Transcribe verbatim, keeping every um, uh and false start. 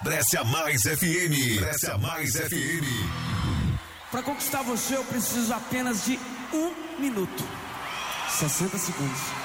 Brescia Mais F M. Brescia Mais F M. Pra conquistar você eu preciso apenas de um minuto. sessenta segundos.